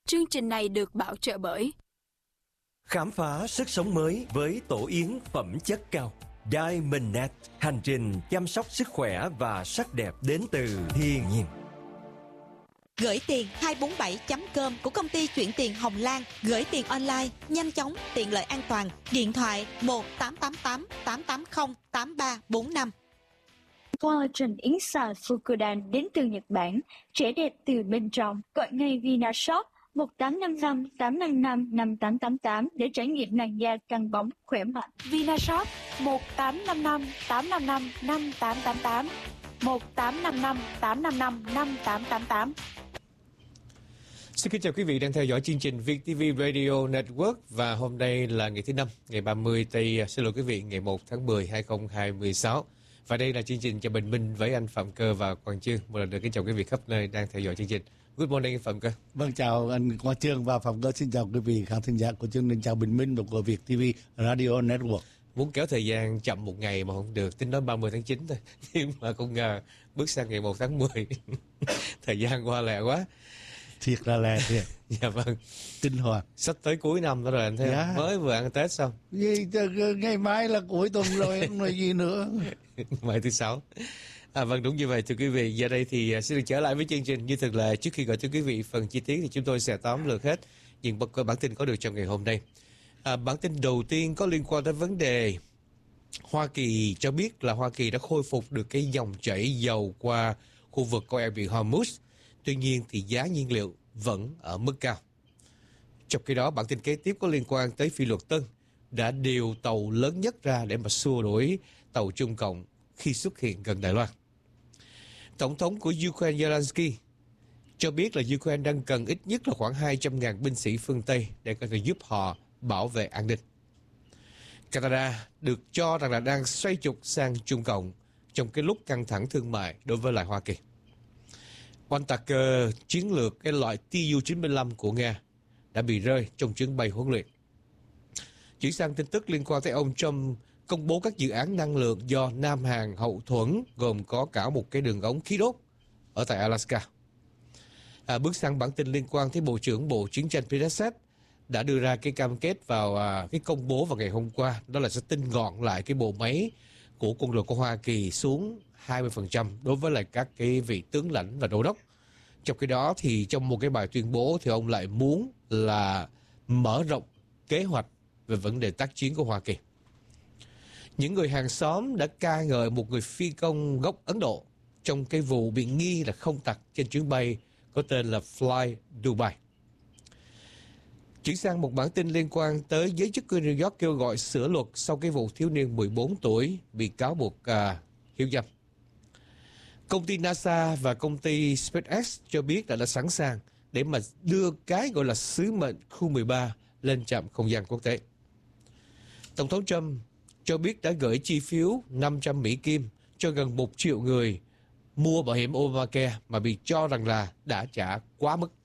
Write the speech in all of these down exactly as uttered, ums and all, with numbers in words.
Chương trình này được bảo trợ bởi Khám phá sức sống mới với tổ yến phẩm chất cao Diamondnet, hành trình chăm sóc sức khỏe và sắc đẹp đến từ thiên nhiên. Gửi tiền hai bốn bảy chấm com của công ty chuyển tiền Hồng Lan. Gửi tiền online, nhanh chóng, tiện lợi, an toàn. Điện thoại một tám tám tám tám tám không tám ba bốn năm. Collagen yến xào Fukudan đến từ Nhật Bản, trẻ đẹp từ bên trong. Gọi ngay Vinashop một tám năm năm tám năm năm năm tám tám tám để trải nghiệm làn da căng bóng khỏe mạnh. Vinashop một tám năm năm tám năm năm năm tám tám tám, một tám năm năm tám năm năm năm tám tám tám. Xin kính chào quý vị đang theo dõi chương trình vê tê vê Radio Network, và hôm nay là ngày thứ năm, ngày ba mươi tây, xin lỗi quý vị, ngày một tháng mười hai nghìn không trăm hai mươi sáu. Và đây là chương trình Chào Bình Minh với anh Phạm Cơ và Quang Chương. Một lần nữa kính chào quý vị khắp nơi đang theo dõi chương trình. Good morning anh Phạm Cơ. Vâng, chào anh Quang Chương và Phạm Cơ. Xin chào quý vị khán thính giả của chương trình Chào Bình Minh và của Việt ti vi Radio Network. Muốn kéo thời gian chậm một ngày mà không được, tính nói ba mươi tháng chín thôi. Nhưng mà không ngờ bước sang ngày một tháng mười thời gian qua lẹ quá. Thiệt là lẹ thiệt. Dạ vâng. Tinh hoạt. Sắp tới cuối năm đó rồi anh thấy Dạ. không? Mới vừa ăn Tết xong. Ngày, ngày mai là cuối tuần rồi, không nói gì nữa. Ngày thứ sáu. À, vâng, đúng như vậy thưa quý vị. Giờ đây thì xin được trở lại với chương trình như thực lệ. Trước khi gọi tới quý vị phần chi tiết thì chúng tôi sẽ tóm lược hết những bản tin có được trong ngày hôm nay. À, bản tin đầu tiên có liên quan đến vấn đề Hoa Kỳ cho biết là Hoa Kỳ đã khôi phục được cái dòng chảy dầu qua khu vực coi eo biển Hormuz. Tuy nhiên thì giá nhiên liệu vẫn ở mức cao. Trong khi đó, bản tin kế tiếp có liên quan tới phi luật Tân đã điều tàu lớn nhất ra để mà xua đuổi tàu Trung Cộng khi xuất hiện gần Đài Loan. Tổng thống của Ukraine Zelensky cho biết là Ukraine đang cần ít nhất là khoảng hai trăm nghìn binh sĩ phương Tây để có thể giúp họ bảo vệ an ninh. Canada được cho rằng là đang xoay trục sang Trung Cộng trong cái lúc căng thẳng thương mại đối với lại Hoa Kỳ. Oanh tạc uh, chiến lược cái loại Tu chín mươi lăm của Nga đã bị rơi trong chuyến bay huấn luyện. Chuyển sang tin tức liên quan tới ông Trump công bố các dự án năng lượng do Nam Hàn hậu thuẫn, gồm có cả một cái đường ống khí đốt ở tại Alaska. À, bước sang bản tin liên quan tới Bộ trưởng Bộ Chiến tranh Peter Seth đã đưa ra cái cam kết vào à, cái công bố vào ngày hôm qua, đó là sẽ tinh gọn lại cái bộ máy của quân đội của Hoa Kỳ xuống hai mươi phần trăm đối với lại các cái vị tướng lãnh và đô đốc. Trong khi đó thì trong một cái bài tuyên bố thì ông lại muốn là mở rộng kế hoạch về vấn đề tác chiến của Hoa Kỳ. Những người hàng xóm đã ca ngợi một người phi công gốc Ấn Độ trong cái vụ bị nghi là không tặc trên chuyến bay có tên là Fly Dubai. Chuyển sang một bản tin liên quan tới giới chức của New York kêu gọi sửa luật sau cái vụ thiếu niên mười bốn tuổi bị cáo buộc à, hiếp dâm. Công ty NASA và công ty SpaceX cho biết đã đã sẵn sàng để mà đưa cái gọi là sứ mệnh khu mười ba lên trạm không gian quốc tế. Tổng thống Trump cho biết đã gửi chi phiếu năm trăm Mỹ Kim cho gần một triệu người mua bảo hiểm Obamacare mà bị cho rằng là đã trả quá mức.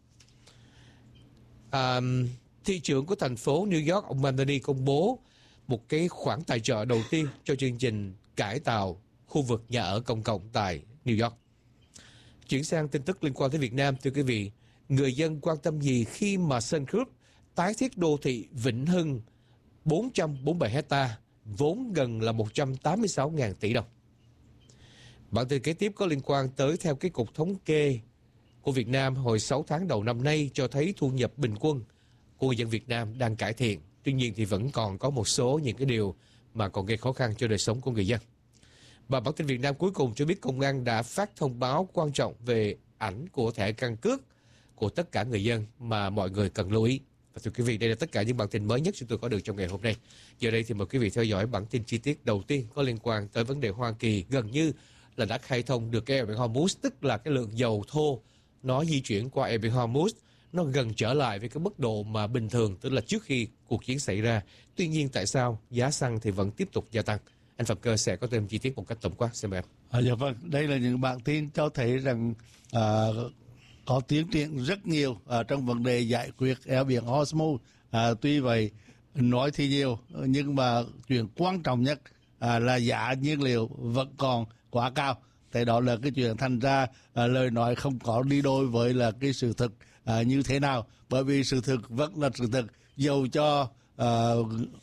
À, thị trưởng của thành phố New York, ông Anthony công bố một cái khoản tài trợ đầu tiên cho chương trình cải tạo khu vực nhà ở công cộng tại New York. Chuyển sang tin tức liên quan tới Việt Nam, thưa quý vị, người dân quan tâm gì khi mà Sun Group tái thiết đô thị Vĩnh Hưng bốn trăm bốn mươi bảy hectare, vốn gần là một trăm tám mươi sáu nghìn tỷ đồng. Bản tin kế tiếp có liên quan tới theo cái cục thống kê của Việt Nam hồi sáu tháng đầu năm nay cho thấy thu nhập bình quân của người dân Việt Nam đang cải thiện. Tuy nhiên thì vẫn còn có một số những cái điều mà còn gây khó khăn cho đời sống của người dân. Và bản tin Việt Nam cuối cùng cho biết công an đã phát thông báo quan trọng về ảnh của thẻ căn cước của tất cả người dân mà mọi người cần lưu ý. Và thưa quý vị, đây là tất cả những bản tin mới nhất chúng tôi có được trong ngày hôm nay. Giờ đây thì mời quý vị theo dõi bản tin chi tiết đầu tiên có liên quan tới vấn đề Hoa Kỳ gần như là đã khai thông được cái eo biển Hormuz, tức là cái lượng dầu thô nó di chuyển qua eo biển Hormuz nó gần trở lại với cái mức độ mà bình thường, tức là trước khi cuộc chiến xảy ra. Tuy nhiên tại sao giá xăng thì vẫn tiếp tục gia tăng? Anh Phạm Cơ sẽ có thêm chi tiết một cách tổng quát, xin mời em. À, dạ vâng, đây là những bản tin cho thấy rằng à, có tiến triển rất nhiều à, trong vấn đề giải quyết eo biển Hormuz. À, tuy vậy nói thì nhiều nhưng mà chuyện quan trọng nhất à, là giá nhiên liệu vẫn còn quá cao. Thế đó là cái chuyện thành ra à, lời nói không có đi đôi với là cái sự thực à, như thế nào. Bởi vì sự thực vẫn là sự thực, dầu cho à,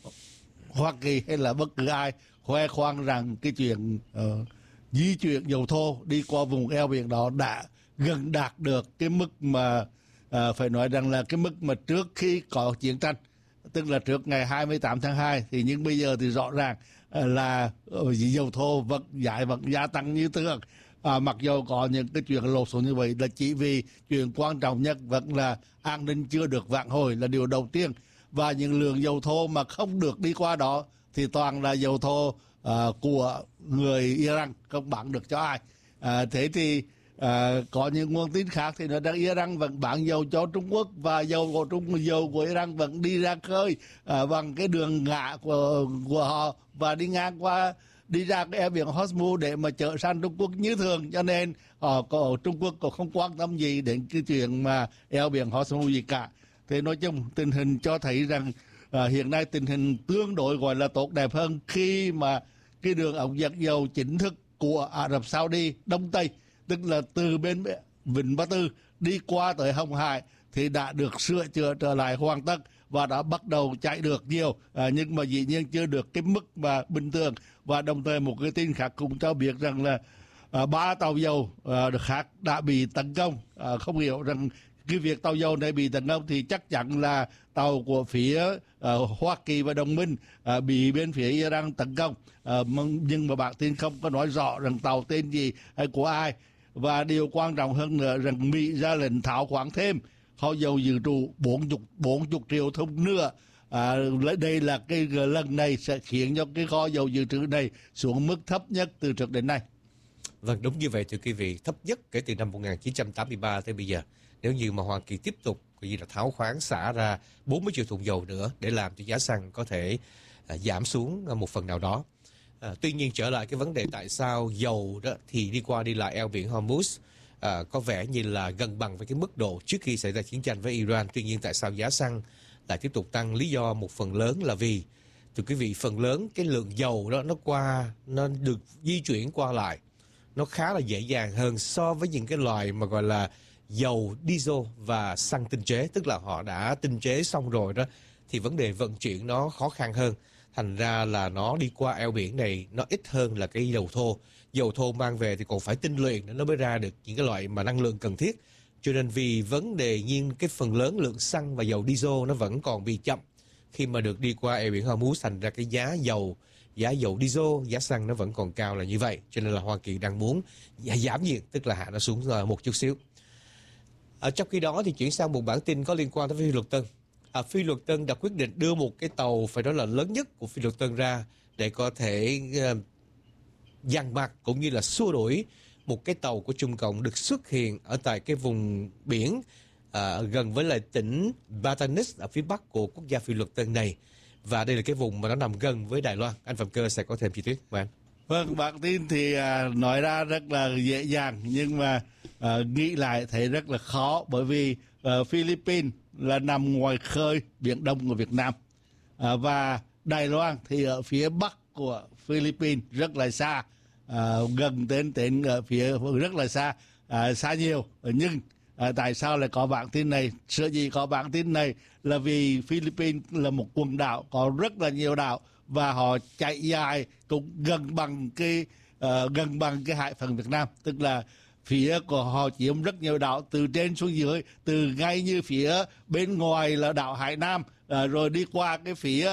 Hoa Kỳ hay là bất cứ ai khoe khoang rằng cái chuyện uh, di chuyển dầu thô đi qua vùng eo biển đó đã gần đạt được cái mức mà uh, phải nói rằng là cái mức mà trước khi có chiến tranh, tức là trước ngày hai mươi tám tháng hai. Thì nhưng bây giờ thì rõ ràng uh, là uh, dầu thô vẫn giá vẫn gia tăng như thường. À, mặc dù có những cái chuyện lột xuống như vậy là chỉ vì chuyện quan trọng nhất vẫn là an ninh chưa được vãn hồi là điều đầu tiên. Và những lượng dầu thô mà không được đi qua đó thì toàn là dầu thô uh, của người Iran, không bán được cho ai. Uh, thế thì uh, có những nguồn tin khác thì nói rằng Iran vẫn bán dầu cho Trung Quốc, và dầu của Trung dầu của Iran vẫn đi ra khơi uh, bằng cái đường ngã của của họ và đi ngang qua, đi ra cái eo biển Hormuz để mà chở sang Trung Quốc như thường. Cho nên họ có Trung Quốc cũng không quan tâm gì đến cái chuyện mà eo biển Hormuz gì cả. Thế nói chung tình hình cho thấy rằng à, hiện nay tình hình tương đối gọi là tốt đẹp hơn khi mà cái đường ống dẫn dầu chính thức của Ả Rập Saudi Đông Tây, tức là từ bên Vịnh Ba Tư đi qua tới Hồng Hải thì đã được sửa chữa trở lại hoàn tất và đã bắt đầu chạy được nhiều, à, nhưng mà dĩ nhiên chưa được cái mức mà bình thường. Và đồng thời một cái tin khác cũng cho biết rằng là à, ba tàu dầu à, khác đã bị tấn công. À, không hiểu rằng cái việc tàu dầu này bị tấn công thì chắc chắn là tàu của phía uh, Hoa Kỳ và đồng minh uh, bị bên phía Iran tấn công, uh, nhưng mà bản tin không có nói rõ rằng tàu tên gì hay của ai. Và điều quan trọng hơn nữa rằng Mỹ ra lệnh tháo khoáng thêm kho dầu dự trù bốn mươi triệu thùng nữa. À, đây là cái lần này sẽ khiến cho cái kho dầu dự trữ này xuống mức thấp nhất từ trước đến nay. Vâng, đúng như vậy thưa quý vị, thấp nhất kể từ năm một nghìn chín trăm tám mươi ba tới bây giờ. Nếu như mà Hoa Kỳ tiếp tục như là tháo khoáng xả ra bốn mươi triệu thùng dầu nữa để làm cho giá xăng có thể à, giảm xuống một phần nào đó. À, tuy nhiên trở lại cái vấn đề tại sao dầu đó thì đi qua đi lại eo biển Hormuz à, có vẻ như là gần bằng với cái mức độ trước khi xảy ra chiến tranh với Iran. Tuy nhiên tại sao giá xăng lại tiếp tục tăng? Lý do một phần lớn là vì thưa quý vị, phần lớn cái lượng dầu đó nó qua nó được di chuyển qua lại nó khá là dễ dàng hơn so với những cái loại mà gọi là dầu diesel và xăng tinh chế, tức là họ đã tinh chế xong rồi đó thì vấn đề vận chuyển nó khó khăn hơn. Thành ra là nó đi qua eo biển này nó ít hơn là cái dầu thô. Dầu thô mang về thì còn phải tinh luyện nó mới ra được những cái loại mà năng lượng cần thiết. Cho nên vì vấn đề nhưng cái phần lớn lượng xăng và dầu diesel nó vẫn còn bị chậm khi mà được đi qua eo biển Hormuz, thành ra cái giá dầu, giá dầu diesel, giá xăng nó vẫn còn cao là như vậy. Cho nên là Hoa Kỳ đang muốn giảm nhiệt, tức là hạ nó xuống một chút xíu. À, trong khi đó thì chuyển sang một bản tin có liên quan tới Phi Luật Tân. À, Phi Luật Tân đã quyết định đưa một cái tàu phải nói là lớn nhất của Phi Luật Tân ra để có thể uh, dằn mặt cũng như là xua đuổi một cái tàu của Trung Cộng được xuất hiện ở tại cái vùng biển à, gần với lại tỉnh Batanis ở phía bắc của quốc gia Phi Luật Tân này. Và đây là cái vùng mà nó nằm gần với Đài Loan. Anh Phạm Cơ sẽ có thêm chi tiết. Vâng, vâng bản tin thì à, nói ra rất là dễ dàng, nhưng mà à, nghĩ lại thấy rất là khó. Bởi vì à, Philippines là nằm ngoài khơi Biển Đông của Việt Nam, à, và Đài Loan thì ở phía bắc của Philippines rất là xa, à, gần đến đến ở phía rất là xa, à, xa nhiều. Nhưng à, tại sao lại có bản tin này? Sở dĩ có bản tin này là vì Philippines là một quần đảo có rất là nhiều đảo, và họ chạy dài cũng gần bằng cái uh, gần bằng cái hải phận Việt Nam, tức là phía của họ chiếm rất nhiều đảo từ trên xuống dưới, từ ngay như phía bên ngoài là đảo Hải Nam, uh, rồi đi qua cái phía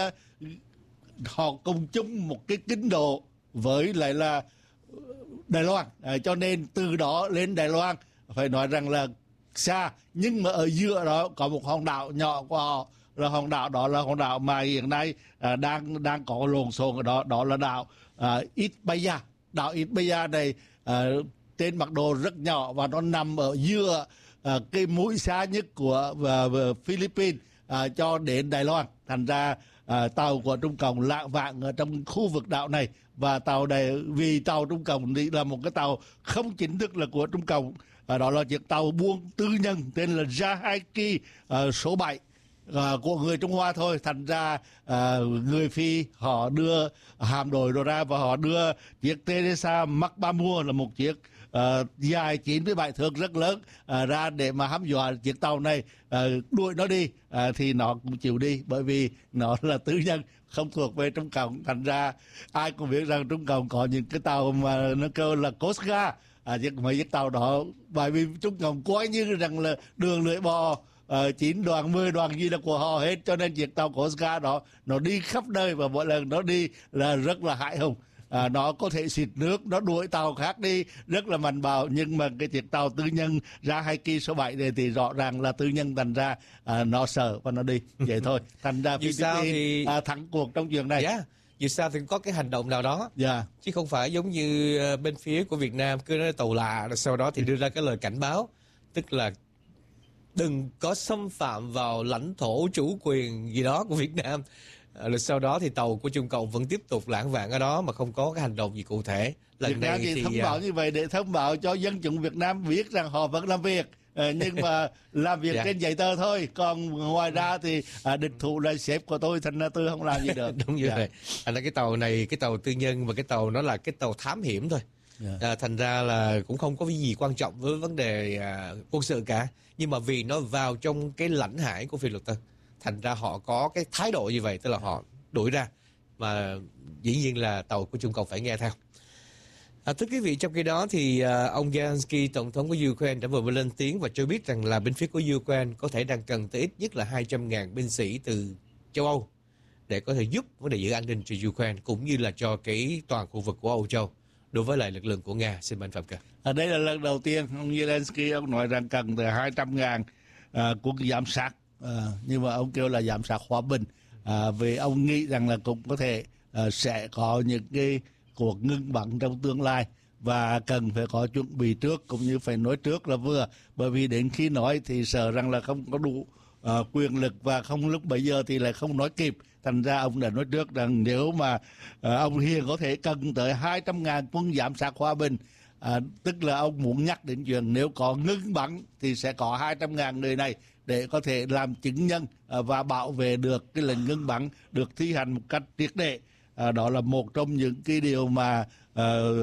họ cùng chung một cái kinh độ với lại là Đài Loan, uh, cho nên từ đó lên Đài Loan phải nói rằng là xa. Nhưng mà ở giữa đó có một hòn đảo nhỏ của họ, là hòn đảo đó là hòn đảo mà hiện nay à, đang đang có lộn xộn ở đó, đó là đảo à, Itbaya. Đảo Itbaya này à, trên mặt đồ rất nhỏ và nó nằm ở giữa à, cái mũi xa nhất của và, và Philippines à, cho đến Đài Loan. Thành ra à, tàu của Trung Cộng lạng vạng ở trong khu vực đảo này, và tàu này vì tàu Trung Cộng thì là một cái tàu không chính thức là của Trung Cộng, à, đó là chiếc tàu buôn tư nhân tên là Jahaki à, số bảy. uh, của người Trung Hoa thôi. Thành ra uh, người Phi họ đưa hạm đội đồ ra và họ đưa chiếc Teresa Macpamua là một chiếc Uh, dài chín mươi bảy thước rất lớn uh, ra để mà hăm dọa chiếc tàu này, uh, đuổi nó đi, uh, thì nó cũng chịu đi bởi vì nó là tư nhân, không thuộc về Trung Cộng. Thành ra ai cũng biết rằng Trung Cộng có những cái tàu mà nó kêu là Coast Guard, à, chiếc mấy chiếc tàu đó, bởi vì Trung Cộng coi như rằng là đường lưỡi bò, Uh, chín đoàn, mười đoàn gì là của họ hết, cho nên chiếc tàu Coast Guard đó nó đi khắp nơi và mỗi lần nó đi là rất là hãi hùng. À, nó có thể xịt nước, nó đuổi tàu khác đi rất là mạnh bạo, nhưng mà cái chiếc tàu tư nhân ra hai kỳ số bảy này thì rõ ràng là tư nhân, thành ra à, nó sợ và nó đi vậy thôi. Thành ra Dù sao thì à, thắng cuộc trong chuyện này. Yeah. Dù sao thì có cái hành động nào đó, yeah. chứ không phải giống như bên phía của Việt Nam cứ nói tàu lạ rồi sau đó thì đưa ra cái lời cảnh báo, tức là đừng có xâm phạm vào lãnh thổ chủ quyền gì đó của Việt Nam. Rồi sau đó thì tàu của Trung Cộng vẫn tiếp tục lãng vạn ở đó mà không có cái hành động gì cụ thể. Lần Việt Nam này thì thì thông báo như vậy để thông báo cho dân chúng Việt Nam biết rằng họ vẫn làm việc, à, nhưng mà làm việc yeah. trên giấy tờ thôi. Còn ngoài ra thì à, địch thủ là sếp của tôi, thành ra tôi không làm gì được. Đúng như yeah. vậy. Thành ra cái tàu này, cái tàu tư nhân và cái tàu nó là cái tàu thám hiểm thôi. Yeah. À, thành ra là cũng không có cái gì quan trọng với vấn đề à, quân sự cả. Nhưng mà vì nó vào trong cái lãnh hải của phi luật tân, thành ra họ có cái thái độ như vậy, tức là họ đuổi ra, mà dĩ nhiên là tàu của Trung Cộng phải nghe theo. À, thưa quý vị, trong khi đó thì à, ông Zelensky, tổng thống của Ukraine, đã vừa mới lên tiếng và cho biết rằng là bên phía của Ukraine có thể đang cần tới ít nhất là hai trăm ngàn binh sĩ từ châu Âu để có thể giúp vấn đề giữ an ninh cho Ukraine cũng như là cho cái toàn khu vực của Âu Châu đối với lại lực lượng của Nga. Xin mời anh Phạm Cơ. À, đây là lần đầu tiên ông Zelensky ông nói rằng cần từ hai trăm ngàn à, quân giám sát, à, nhưng mà ông kêu là giám sát hòa bình, à, vì ông nghĩ rằng là cũng có thể à, sẽ có những cái cuộc ngưng bắn trong tương lai và cần phải có chuẩn bị trước, cũng như phải nói trước là vừa, bởi vì đến khi nói thì sợ rằng là không có đủ uh, quyền lực và không lúc bấy giờ thì lại không nói kịp. Thành ra ông đã nói trước rằng nếu mà uh, ông Hiền có thể cần tới hai trăm ngàn quân giám sát hòa bình, uh, tức là ông muốn nhắc đến chuyện nếu có ngưng bắn thì sẽ có hai trăm ngàn người này để có thể làm chứng nhân uh, và bảo vệ được cái lệnh ngưng bắn được thi hành một cách triệt để. À, đó là một trong những cái điều mà uh,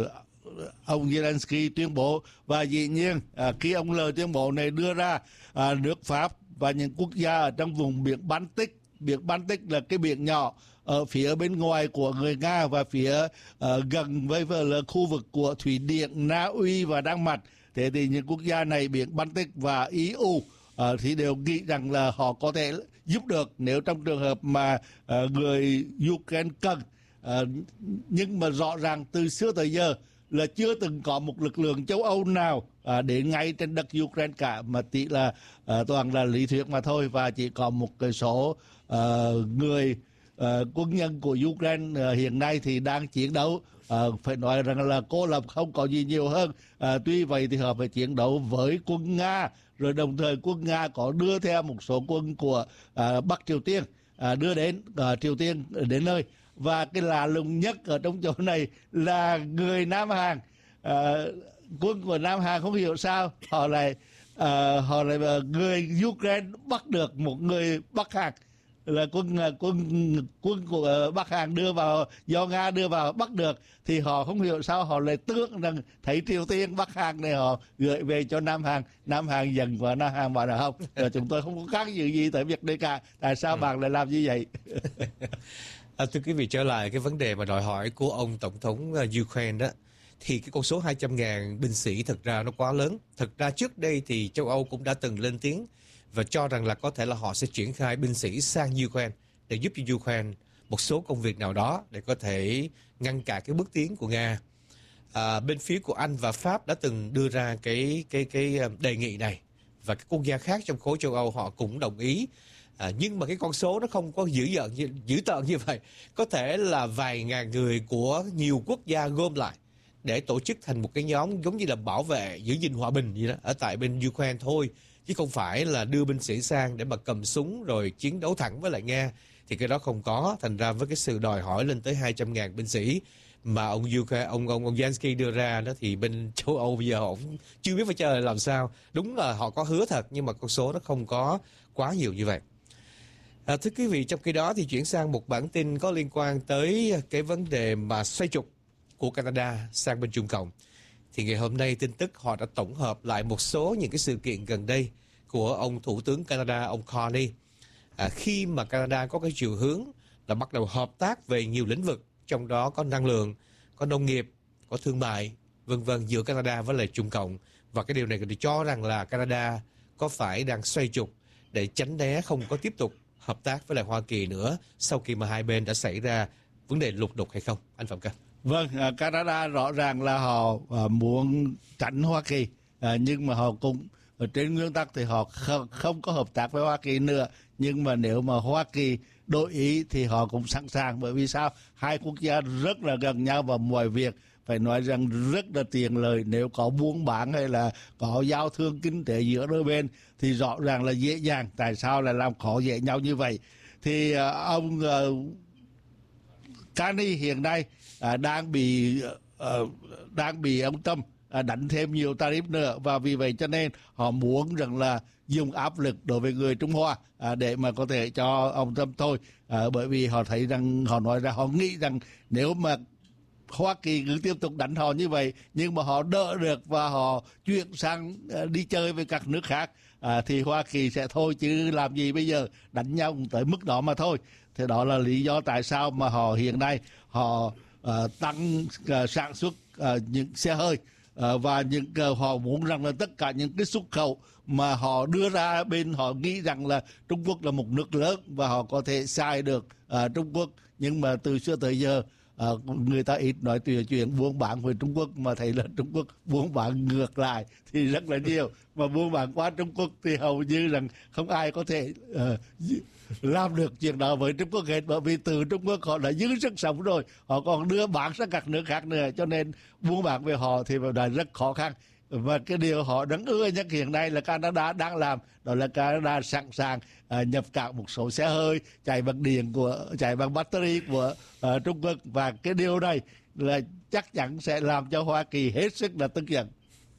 ông Zelensky tuyên bố. Và dĩ nhiên uh, khi ông lời tuyên bố này đưa ra, uh, nước Pháp và những quốc gia ở trong vùng biển Baltic, biển Baltic là cái biển nhỏ ở phía bên ngoài của người Nga và phía uh, gần với là khu vực của Thụy Điển, Na Uy và Đan Mạch. Thế thì những quốc gia này, biển Baltic và e u, uh, thì đều nghĩ rằng là họ có thể giúp được nếu trong trường hợp mà uh, người Ukraine cần. À, nhưng mà rõ ràng từ xưa tới giờ là chưa từng có một lực lượng châu Âu nào à, đến ngay trên đất Ukraine cả, mà chỉ là à, toàn là lý thuyết mà thôi, và chỉ có một cái số à, người à, quân nhân của Ukraine à, hiện nay thì đang chiến đấu, à, phải nói rằng là cô lập, không có gì nhiều hơn. À, tuy vậy thì họ phải chiến đấu với quân Nga, rồi đồng thời quân Nga có đưa theo một số quân của à, Bắc Triều Tiên à, đưa đến à, Triều Tiên đến nơi. Và cái lạ lùng nhất ở trong chỗ này là người Nam Hàn, à, quân của Nam Hàn không hiểu sao họ lại à, họ lại người Ukraine bắt được một người Bắc Hàn, là quân quân quân của Bắc Hàn đưa vào, do Nga đưa vào bắt được, thì họ không hiểu sao họ lại tưởng rằng thấy Triều Tiên Bắc Hàn này họ gửi về cho Nam Hàn. Nam Hàn dần và Nam Hàn bảo là không, chúng tôi không có khác gì gì tới việc đây cả, tại sao bạn lại làm như vậy? À, thưa quý vị, trở lại cái vấn đề mà đòi hỏi của ông Tổng thống Ukraine đó, thì cái con số hai trăm ngàn binh sĩ thật ra nó quá lớn. Thật ra trước đây thì châu Âu cũng đã từng lên tiếng và cho rằng là có thể là họ sẽ triển khai binh sĩ sang Ukraine để giúp cho Ukraine một số công việc nào đó để có thể ngăn cản cái bước tiến của Nga. À, bên phía của Anh và Pháp đã từng đưa ra cái cái cái đề nghị này, và các quốc gia khác trong khối châu Âu họ cũng đồng ý. À, nhưng mà cái con số nó không có dữ dợn như, dữ tợn như vậy. Có thể là vài ngàn người của nhiều quốc gia gom lại để tổ chức thành một cái nhóm giống như là bảo vệ, giữ gìn hòa bình gì đó ở tại bên Ukraine thôi, chứ không phải là đưa binh sĩ sang để mà cầm súng rồi chiến đấu thẳng với lại Nga. Thì cái đó không có. Thành ra với cái sự đòi hỏi lên tới hai trăm ngàn binh sĩ mà ông Ukraine, ông ông ông Zelensky đưa ra đó, thì bên châu Âu bây giờ họ cũng chưa biết phải chơi làm sao. Đúng là họ có hứa thật, nhưng mà con số nó không có quá nhiều như vậy. À, thưa quý vị, trong khi đó thì chuyển sang một bản tin có liên quan tới cái vấn đề mà xoay trục của Canada sang bên Trung Cộng. Thì ngày hôm nay tin tức họ đã tổng hợp lại một số những cái sự kiện gần đây của ông Thủ tướng Canada, ông Carney. À, khi mà Canada có cái chiều hướng là bắt đầu hợp tác về nhiều lĩnh vực, trong đó có năng lượng, có nông nghiệp, có thương mại, vân vân giữa Canada với lại Trung Cộng. Và cái điều này thì cho rằng là Canada có phải đang xoay trục để tránh né không có tiếp tục hợp tác với lại Hoa Kỳ nữa sau khi mà hai bên đã xảy ra vấn đề lục đục hay không, anh Phạm Cơ? Vâng, Canada rõ ràng là họ muốn tránh Hoa Kỳ, nhưng mà họ cũng trên nguyên tắc thì họ không có hợp tác với Hoa Kỳ nữa. Nhưng mà nếu mà Hoa Kỳ đổi ý thì họ cũng sẵn sàng, bởi vì sao? Hai quốc gia rất là gần nhau và mọi việc phải nói rằng rất là tiện lợi. Nếu có buôn bán hay là có giao thương kinh tế giữa đôi bên thì rõ ràng là dễ dàng. Tại sao lại làm khó dễ nhau như vậy? Thì uh, ông uh, Carney hiện nay uh, đang bị uh, đang bị ông Trump uh, đánh thêm nhiều tarif nữa, và vì vậy cho nên họ muốn rằng là dùng áp lực đối với người Trung Hoa uh, để mà có thể cho ông Trump thôi. Uh, bởi vì họ thấy rằng, họ nói ra họ nghĩ rằng nếu mà Hoa Kỳ cứ tiếp tục đánh họ như vậy nhưng mà họ đỡ được và họ chuyển sang uh, đi chơi với các nước khác uh, thì Hoa Kỳ sẽ thôi, chứ làm gì bây giờ, đánh nhau cũng tới mức đó mà thôi. Thế đó là lý do tại sao mà họ hiện nay họ uh, tăng uh, sản xuất uh, những xe hơi uh, và những uh, họ muốn rằng là tất cả những cái xuất khẩu mà họ đưa ra bên, họ nghĩ rằng là Trung Quốc là một nước lớn và họ có thể xài được uh, Trung Quốc. Nhưng mà từ xưa tới giờ À, người ta ít nói chuyện chuyện buôn bán với Trung Quốc, mà thấy là Trung Quốc buôn bán ngược lại thì rất là nhiều, mà buôn bán qua Trung Quốc thì hầu như rằng không ai có thể uh, làm được chuyện đó với Trung Quốc hết, bởi vì từ Trung Quốc họ đã giữ sức sống rồi, họ còn đưa bán sang các nước khác nữa, cho nên buôn bán với họ thì là rất khó khăn. Và cái điều họ đáng ưa nhất hiện nay là Canada đang làm, đó là Canada sẵn sàng uh, nhập cảng một số xe hơi chạy bằng điện, của chạy bằng battery của uh, Trung Quốc, và cái điều này là chắc chắn sẽ làm cho Hoa Kỳ hết sức là tức giận.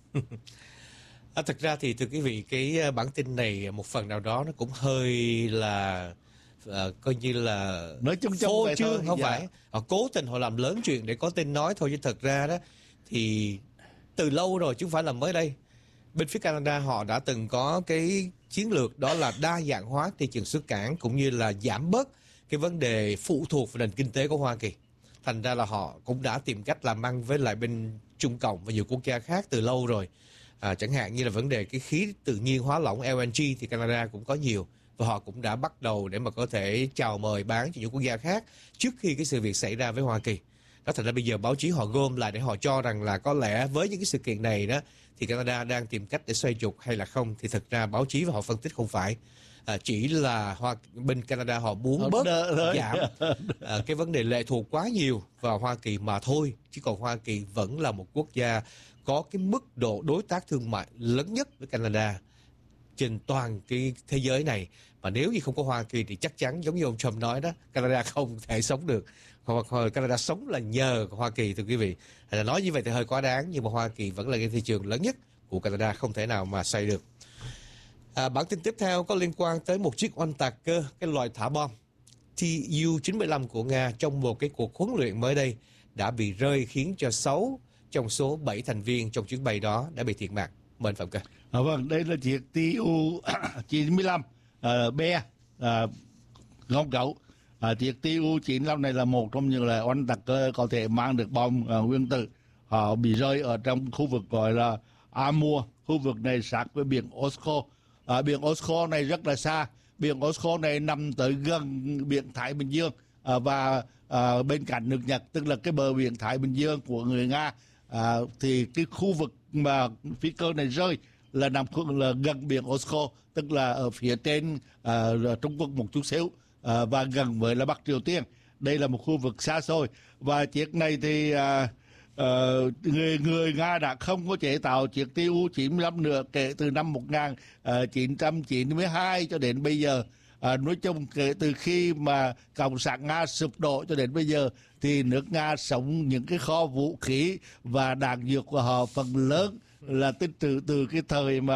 À, thực ra thì thưa quý vị, cái bản tin này một phần nào đó nó cũng hơi là uh, coi như là nói chung chung phô trương, không dạ. phải họ cố tình họ làm lớn chuyện để có tin nói thôi, chứ thật ra đó thì từ lâu rồi chứ không phải là mới đây. Bên phía Canada họ đã từng có cái chiến lược, đó là đa dạng hóa thị trường xuất cảng cũng như là giảm bớt cái vấn đề phụ thuộc vào nền kinh tế của Hoa Kỳ. Thành ra là họ cũng đã tìm cách làm ăn với lại bên Trung Cộng và nhiều quốc gia khác từ lâu rồi. À, chẳng hạn như là vấn đề cái khí tự nhiên hóa lỏng L N G thì Canada cũng có nhiều, và họ cũng đã bắt đầu để mà có thể chào mời bán cho những quốc gia khác trước khi cái sự việc xảy ra với Hoa Kỳ. Đó, thành ra bây giờ báo chí họ gom lại để họ cho rằng là có lẽ với những cái sự kiện này đó thì Canada đang tìm cách để xoay trục hay là không, thì thực ra báo chí và họ phân tích không phải. À, chỉ là Hoa, bên Canada họ muốn bớt giảm à, cái vấn đề lệ thuộc quá nhiều vào Hoa Kỳ mà thôi, chứ còn Hoa Kỳ vẫn là một quốc gia có cái mức độ đối tác thương mại lớn nhất với Canada trên toàn cái thế giới này. Mà nếu như không có Hoa Kỳ thì chắc chắn giống như ông Trump nói đó, Canada không thể sống được. Canada sống là nhờ Hoa Kỳ, thưa quý vị. Là nói như vậy thì hơi quá đáng, nhưng mà Hoa Kỳ vẫn là cái thị trường lớn nhất của Canada, không thể nào mà xoay được. À, bản tin tiếp theo có liên quan tới một chiếc oanh tạc cơ, cái loại thả bom T U chín mươi lăm của Nga trong một cái cuộc huấn luyện mới đây đã bị rơi, khiến cho sáu trong số bảy thành viên trong chuyến bay đó đã bị thiệt mạng. Mời anh Phạm Cơ. À, vâng, đây là chiếc T U chín mươi lăm uh, B uh, Ngông Cẩu. À, chiếc T U chín mươi lăm này là một trong những loại oanh tạc cơ có thể mang được bom uh, nguyên tử. Họ bị rơi ở trong khu vực gọi là Amur. Khu vực này sát với biển Okhotsk. À, biển Okhotsk này rất là xa. Biển Okhotsk này nằm tới gần biển Thái Bình Dương à, và à, bên cạnh nước Nhật, tức là cái bờ biển Thái Bình Dương của người Nga. À, thì cái khu vực mà phi cơ này rơi là nằm là gần biển Okhotsk, tức là ở phía trên à, Trung Quốc một chút xíu à, và gần với là Bắc Triều Tiên. Đây là một khu vực xa xôi, và chiếc này thì à, à, người người Nga đã không có chế tạo chiếc T U chín mươi lăm nữa kể từ năm một nghìn chín trăm chín mươi hai cho đến bây giờ. À, nói chung kể từ khi mà Cộng sản Nga sụp đổ cho đến bây giờ thì nước Nga sống những cái kho vũ khí và đạn dược của họ phần lớn là tích trữ từ cái thời mà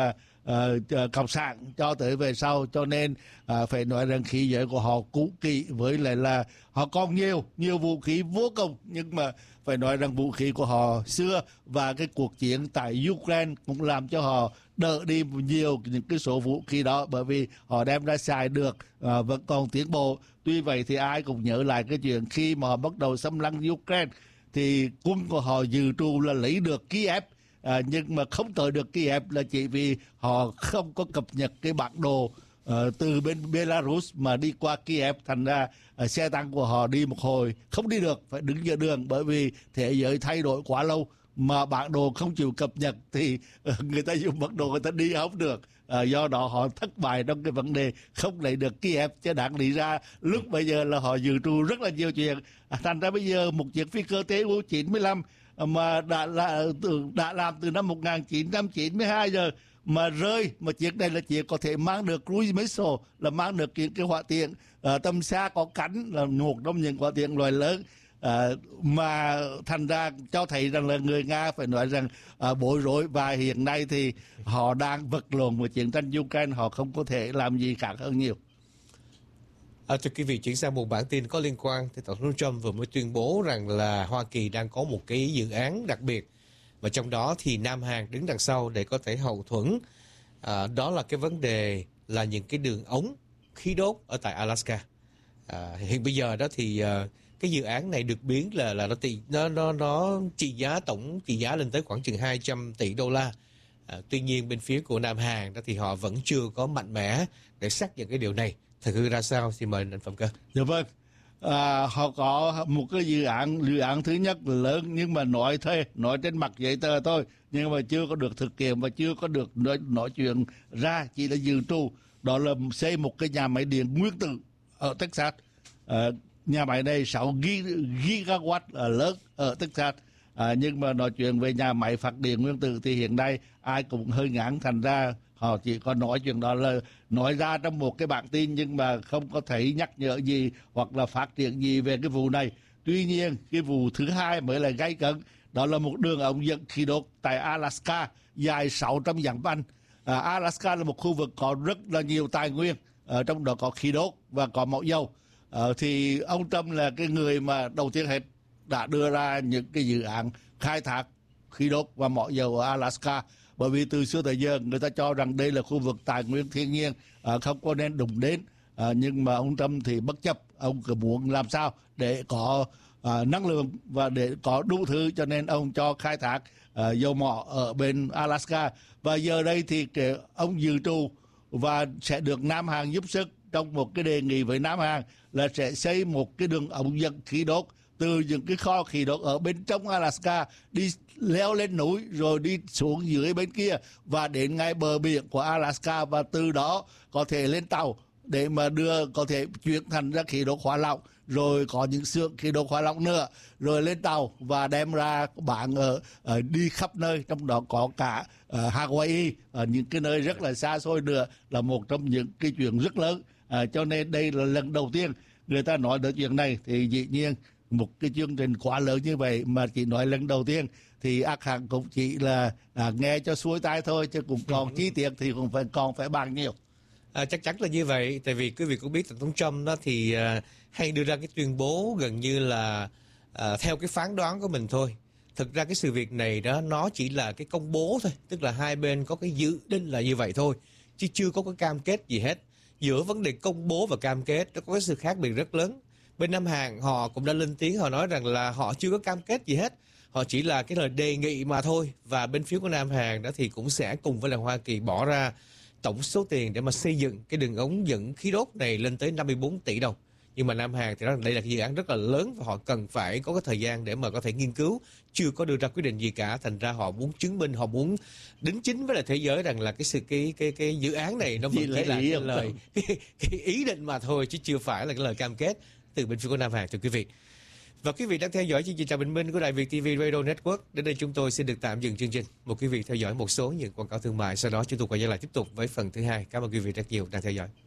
uh, cộng sản cho tới về sau, cho nên uh, phải nói rằng khí giới của họ cũ kỹ, với lại là họ còn nhiều nhiều vũ khí vô cùng, nhưng mà phải nói rằng vũ khí của họ xưa và cái cuộc chiến tại Ukraine cũng làm cho họ đỡ đi nhiều những cái số vũ khí đó, bởi vì họ đem ra xài được, uh, vẫn còn tiến bộ. Tuy vậy thì ai cũng nhớ lại cái chuyện khi mà họ bắt đầu xâm lăng Ukraine thì quân của họ dự trù là lấy được Kiev, à, nhưng mà không tới được Kiev là chỉ vì họ không có cập nhật cái bản đồ uh, từ bên Belarus mà đi qua Kiev, thành ra uh, xe tăng của họ đi một hồi không đi được, phải đứng giữa đường, bởi vì thế giới thay đổi quá lâu mà bản đồ không chịu cập nhật thì uh, người ta dùng bản đồ người ta đi không được. À, do đó họ thất bại trong cái vấn đề không lấy được Kiev, chứ đáng lý ra lúc bây giờ là họ dự trù rất là nhiều chuyện. À, thành ra bây giờ một chiếc phi cơ T U chín mươi lăm mà đã, đã, đã làm từ năm một nghìn chín trăm chín mươi hai giờ mà rơi, mà chiếc này là chiếc có thể mang được cruise missile, là mang được cái, cái hỏa tiễn uh, tầm xa có cánh, là một trong những hỏa tiễn loại lớn. À, mà thành ra cho thấy rằng là người Nga phải nói rằng à, bối rối, và hiện nay thì họ đang vật lộn với chiến tranh Ukraine, họ không có thể làm gì khác hơn nhiều. À, thưa quý vị, chuyển sang một bản tin có liên quan thì Tổng thống Trump vừa mới tuyên bố rằng là Hoa Kỳ đang có một cái dự án đặc biệt, và trong đó thì Nam Hàn đứng đằng sau để có thể hậu thuẫn. À, đó là cái vấn đề là những cái đường ống khí đốt ở tại Alaska. À, hiện bây giờ đó thì uh, cái dự án này được biến là là nó tỷ nó nó nó trị giá tổng trị giá lên tới khoảng chừng hai trăm tỷ đô la. À, tuy nhiên bên phía của Nam Hàn đó thì họ vẫn chưa có mạnh mẽ để xác nhận cái điều này. Thật hư ra sao? Xin mời anh Phạm Cơ. Dạ vâng. À, họ có một cái dự án dự án thứ nhất là lớn, nhưng mà nói thôi, nói trên mặt giấy tờ thôi, nhưng mà chưa có được thực hiện và chưa có được nói, nói chuyện ra, chỉ là dự trù. Đó là xây một cái nhà máy điện nguyên tử ở Texas. À, nhà máy này sáu gigawatt ở lớn ở Texas. À, nhưng mà nói chuyện về nhà máy phát điện nguyên tử thì hiện nay ai cũng hơi ngán, thành ra họ chỉ có nói chuyện đó là nói ra trong một cái bản tin, nhưng mà không có thấy nhắc nhở gì hoặc là phát triển gì về cái vụ này. Tuy nhiên cái vụ thứ hai mới là gay cấn, đó là một đường ống dẫn khí đốt tại Alaska dài sáu trăm dặm banh. À, Alaska là một khu vực có rất là nhiều tài nguyên, ở trong đó có khí đốt và có mỏ dầu. À, thì ông Trump là cái người mà đầu tiên hết đã đưa ra những cái dự án khai thác khí đốt và mỏ dầu ở Alaska, bởi vì từ xưa tới giờ người ta cho rằng đây là khu vực tài nguyên thiên nhiên, à, không có nên đụng đến. À, nhưng mà ông Trump thì bất chấp, ông cứ muốn làm sao để có à, năng lượng và để có đủ thứ, cho nên ông cho khai thác à, dầu mỏ ở bên Alaska. Và giờ đây thì cái, ông dự trù và sẽ được Nam Hàn giúp sức trong một cái đề nghị với Nam Hàn là sẽ xây một cái đường ống dẫn khí đốt từ những cái kho khí đốt ở bên trong Alaska đi leo lên núi rồi đi xuống dưới bên kia và đến ngay bờ biển của Alaska, và từ đó có thể lên tàu để mà đưa, có thể chuyển thành ra khí đốt hóa lỏng, rồi có những xưởng khí đốt hóa lỏng nữa, rồi lên tàu và đem ra bán ở, ở đi khắp nơi, trong đó có cả uh, Hawaii, ở những cái nơi rất là xa xôi nữa, là một trong những cái chuyện rất lớn. À, cho nên đây là lần đầu tiên người ta nói đến chuyện này, thì dĩ nhiên một cái chương trình quá lớn như vậy mà chỉ nói lần đầu tiên thì ác hẳn cũng chỉ là à, nghe cho xuôi tai thôi, chứ cũng còn chi tiết thì cũng phải còn phải bàn nhiều. À, chắc chắn là như vậy, tại vì quý vị cũng biết Tổng thống Trump đó thì à, hay đưa ra cái tuyên bố gần như là à, theo cái phán đoán của mình thôi. Thực ra cái sự việc này đó nó chỉ là cái công bố thôi, tức là hai bên có cái dự định là như vậy thôi, chứ chưa có cái cam kết gì hết. Giữa vấn đề công bố và cam kết nó có cái sự khác biệt rất lớn. Bên Nam Hàn họ cũng đã lên tiếng, họ nói rằng là họ chưa có cam kết gì hết, họ chỉ là cái lời đề nghị mà thôi. Và bên phía của Nam Hàn đó thì cũng sẽ cùng với là Hoa Kỳ bỏ ra tổng số tiền để mà xây dựng cái đường ống dẫn khí đốt này lên tới năm mươi bốn tỷ đồng. Nhưng mà Nam Hàn thì nói rằng đây là cái dự án rất là lớn và họ cần phải có cái thời gian để mà có thể nghiên cứu, chưa có đưa ra quyết định gì cả. Thành ra họ muốn chứng minh, họ muốn đính chính với lại thế giới rằng là cái sự cái cái cái dự án này nó vẫn chỉ là cái lời cái, cái ý định mà thôi, chứ chưa phải là cái lời cam kết từ bên phía của Nam Hàn, thưa quý vị. Và quý vị đang theo dõi chương trình Chào Bình Minh của Đài Việt ti vi Radio Network. Đến đây chúng tôi xin được tạm dừng chương trình. Một quý vị theo dõi một số những quảng cáo thương mại, sau đó chúng tôi quay trở lại tiếp tục với phần thứ hai. Cảm ơn quý vị rất nhiều đang theo dõi.